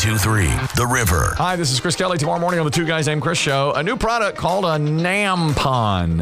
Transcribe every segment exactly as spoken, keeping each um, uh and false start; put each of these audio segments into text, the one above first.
two three, The River. Hi, this is Chris Kelly. Tomorrow morning on the Two Guys Named Chris show, a new product called a Nampon.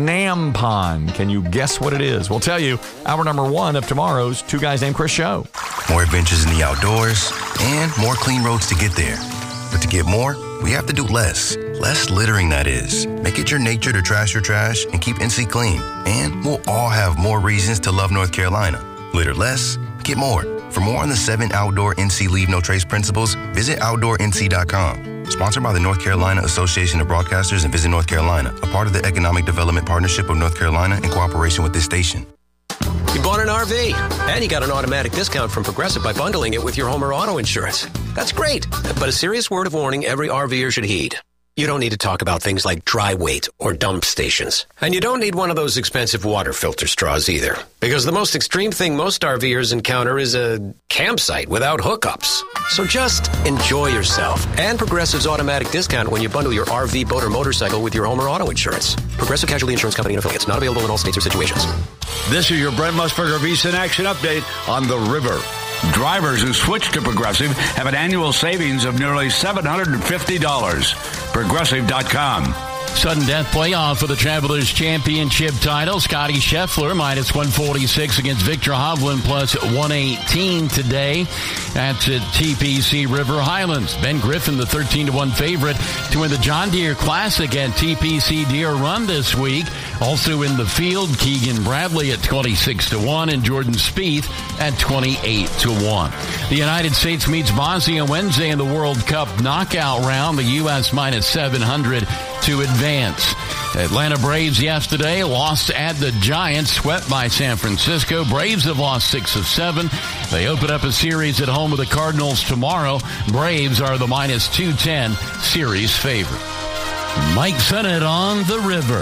Nampon. Can you guess what it is? We'll tell you hour number one of tomorrow's Two Guys Named Chris show. More adventures in the outdoors and more clean roads to get there. But to get more, we have to do less. Less littering, that is. Make it your nature to trash your trash and keep N C clean. And we'll all have more reasons to love North Carolina. Litter less, get more. For more on the seven outdoor N C Leave No Trace principles, visit outdoor N C dot com. Sponsored by the North Carolina Association of Broadcasters and Visit North Carolina, a part of the Economic Development Partnership of North Carolina in cooperation with this station. You bought an R V, and you got an automatic discount from Progressive by bundling it with your home or auto insurance. That's great, but a serious word of warning every RVer should heed. You don't need to talk about things like dry weight or dump stations. And you don't need one of those expensive water filter straws either. Because the most extreme thing most RVers encounter is a campsite without hookups. So just enjoy yourself and Progressive's automatic discount when you bundle your R V, boat, or motorcycle with your home or auto insurance. Progressive Casualty Insurance Company and affiliates. Not available in all states or situations. This is your Brent Musburger VSiN Action Update on the River. Drivers who switch to Progressive have an annual savings of nearly seven hundred fifty dollars. Progressive dot com. Sudden death playoff for the Travelers Championship title. Scotty Scheffler minus one forty-six against Victor Hovland plus one eighteen today. That's at T P C River Highlands. Ben Griffin, the thirteen to one favorite to win the John Deere Classic at T P C Deere Run this week. Also in the field, Keegan Bradley at twenty-six to one and Jordan Spieth at twenty-eight to one. The United States meets Bosnia Wednesday in the World Cup knockout round. The U S minus seven hundred to advance. Atlanta Braves yesterday lost at the Giants, swept by San Francisco. Braves have lost six of seven. They open up a series at home with the Cardinals tomorrow. Braves are the minus two ten series favorite. Mike Sennett on the River.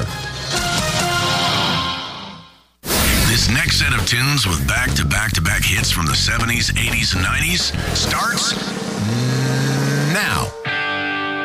This next set of tunes with back-to-back-to-back hits from the seventies, eighties, and nineties starts now.